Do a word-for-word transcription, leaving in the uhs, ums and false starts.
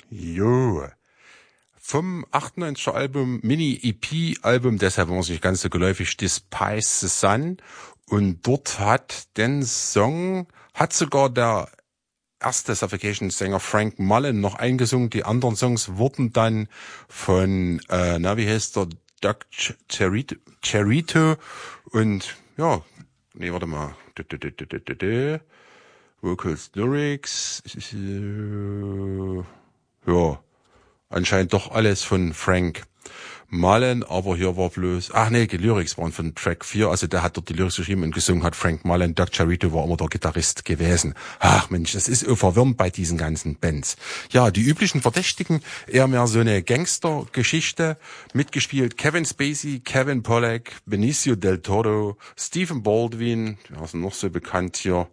Jo. Vom achtundneunziger Album, Mini-E P-Album, deshalb war es nicht ganz so geläufig, Despise the Sun. Und dort hat den Song, hat sogar der erste Suffocation-Sänger Frank Mullen noch eingesungen. Die anderen Songs wurden dann von, äh, na, wie heißt der, Doug Cherito, Cherito und, ja, nee, warte mal, Vocals, Lyrics, ja, anscheinend doch alles von Frank Mullen, aber hier war bloß, ach nee, die Lyrics waren von Track vier, also der hat dort die Lyrics geschrieben und gesungen hat Frank Mullen. Doug Cherito war immer der Gitarrist gewesen. Ach Mensch, das ist so verwirrend bei diesen ganzen Bands. Ja, die üblichen Verdächtigen, eher mehr so eine Gangster-Geschichte, mitgespielt Kevin Spacey, Kevin Pollak, Benicio del Toro, Stephen Baldwin, ja, sind noch so bekannt hier,